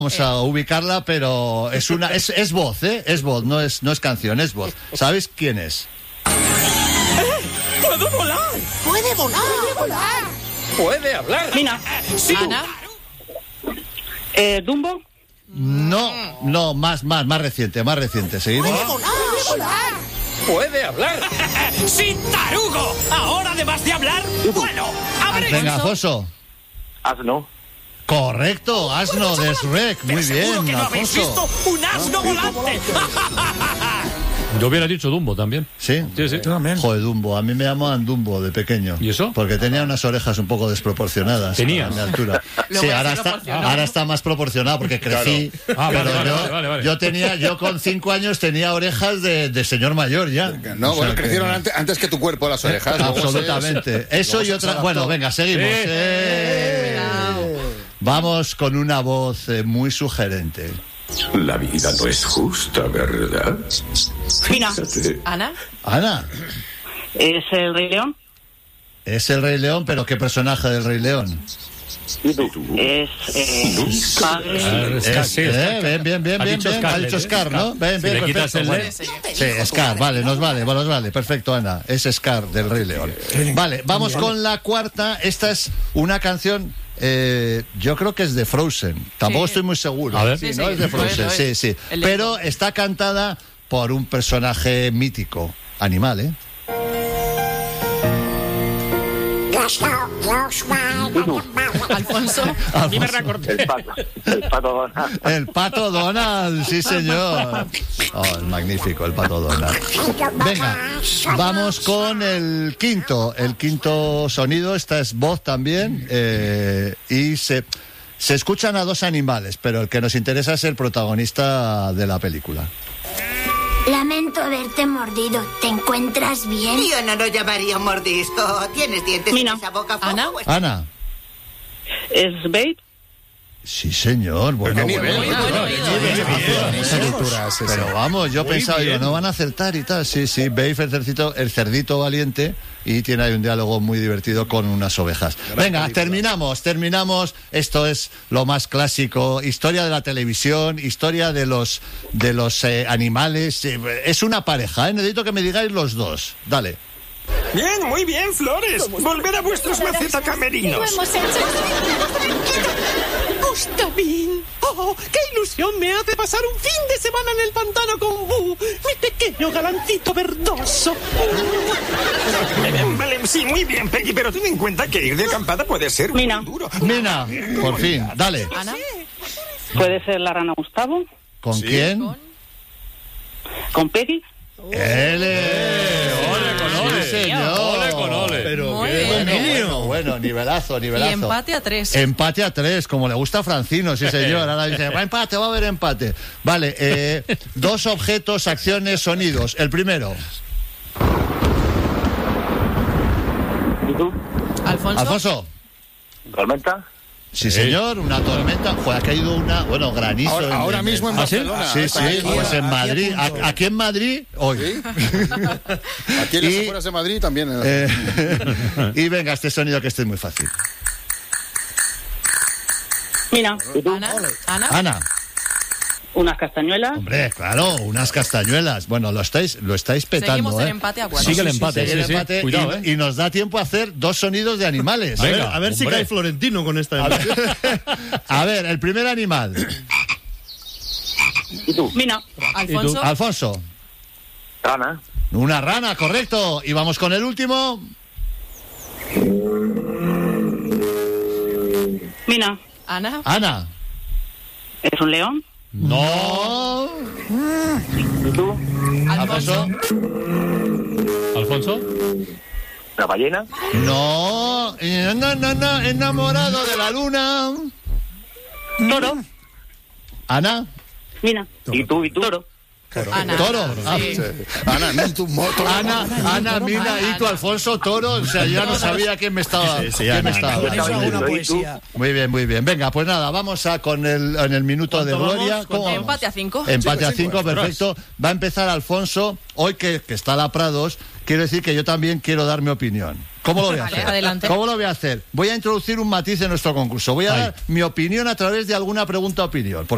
Vamos a ubicarla, pero es voz, ¿eh? Es voz, no es canción, es voz. ¿Sabéis quién es? ¡Puedo volar! ¡Puede volar! ¡Puede volar! ¡Puede hablar! Mina. Sí. Ana. ¿Dumbo? No, más reciente. Seguimos. ¡Puede volar! ¡Puede hablar! ¡Sin tarugo! Ahora, además de hablar, bueno, habré Venga, hecho. Alfonso. Asno. Correcto, asno de Shrek. Muy Seguro bien, que no habéis visto Alfonso. un asno volante. Yo hubiera dicho Dumbo también. ¿Sí? Sí. Joder, Dumbo. A mí me llamaban Dumbo de pequeño. ¿Y eso? Porque tenía unas orejas un poco desproporcionadas. ¿Tenía? A mi altura. Luego Sí, ya ahora se proporcionó. ahora está más proporcionado porque crecí. Ah, pero vale. yo con 5 años tenía orejas de señor mayor ya. No, O sea bueno, que- crecieron antes que tu cuerpo las orejas. luego Absolutamente. Eso y otra. Bueno, venga, seguimos. Vamos con una voz muy sugerente. La vida no es justa, ¿verdad? Mina. Fíjate. Ana. Ana, ¿Es el Rey León? es el Rey León, pero ¿qué personaje del Rey León? ¿Y tú? Es padre. Bien. Ha dicho Ha Scarlett, dicho Scar, ¿no? Bien, Si le quitas perfecto. el Bueno, le- sí, Scar, vale, nos vale. Perfecto, Ana. Es Scar del Rey León. Vale, vamos con la cuarta. Esta es una canción. Yo creo que es de Frozen. Tampoco estoy muy seguro. A ver. Sí, Sí, ¿no? sí, Es de Frozen, lo es. sí. El Pero está cantada por un personaje mítico. Animal, ¿eh? Alfonso. A mí me recorté. El pato Donald. El Pato Donald, sí señor. Oh, es magnífico el Pato Donald. Venga, vamos con el quinto sonido. Esta es voz también. Y se escuchan a dos animales, pero el que nos interesa es el protagonista de la película. Lamento haberte mordido. ¿Te encuentras bien? Yo no lo llamaría un mordisco. Tienes dientes Mina. en esa boca. Ana. Ana. ¿Es Babe? Sí, señor. Bueno, ¿Qué nivel? Muy buen oído. Pero vamos, yo pensaba, no van a acertar y tal. Sí, Babe, el cerdito valiente, y tiene ahí un diálogo muy divertido con unas ovejas. Venga, terminamos. Esto es lo más clásico. Historia de la televisión, historia de los animales. Es una pareja, ¿eh? Necesito que me digáis los dos. Dale. Bien, muy bien, Flores. Volver a vuestros macetacamerinos. Gustavín. ¡Oh, qué ilusión me hace pasar un fin de semana en el pantano con Bu, mi pequeño galancito verdoso! Vale, sí, muy bien, Peggy, pero ten en cuenta que ir de acampada puede ser muy Mina. duro. Mina, por fin, dale. Ana. ¿Puede ser la rana Gustavo? ¿Con quién? ¿Con Peggy? ¡Ole con ole! Sí, señor. Ole con ole. Pero Muy qué bien. bueno, nivelazo. Y empate a 3. Empate a 3, como le gusta a Francino, sí señor. Ahora dice, va a haber empate. Vale, dos objetos, acciones, sonidos. El primero. ¿Y tú? Alfonso. ¿Tormenta? Sí, señor, una tormenta. Joder, ha caído granizo. Ahora mismo en Barcelona. Sí, pues en Madrid. Aquí en Madrid, hoy. Aquí en las afueras de Madrid también. Y venga, este sonido que este es muy fácil. Mina. Ana. Ana. ¿Unas castañuelas? Hombre, claro, unas castañuelas. Bueno, lo estáis petando, Seguimos en empate a 4. Sigue el empate. Sigue el Sí. empate Cuidado, y nos da tiempo a hacer dos sonidos de animales. Venga, A ver si hombre. cae Florentino con esta. A ver, el primer animal. ¿Y tú? Mina. Alfonso. Alfonso. Rana. Una rana, correcto. Y vamos con el último. Mina. Ana. Ana. ¿Es un león? No. ¿Y tú? Alfonso. ¿Alfonso? ¿La ballena? No. No. Enamorado de la luna. Toro. Ana. Mina. ¿Y tú? Toro. Ana. Toro. Ah, Sí. Ana, no tu moto. Ana, Mina y tú, Alfonso, Toro. O sea, ya no sabía quién me estaba. quién me estaba Ana. hablando. ¿Y tú? Muy bien. Venga, pues nada, vamos en el minuto de gloria. ¿Cómo vamos? Empate a 5. Empate a 5, perfecto. Va a empezar Alfonso. Hoy que está la Prados, quiero decir que yo también quiero dar mi opinión. ¿Cómo lo voy a Vale, hacer? adelante. ¿Cómo lo voy a hacer? Voy a introducir un matiz en nuestro concurso. Voy a dar mi opinión a través de alguna pregunta-opinión.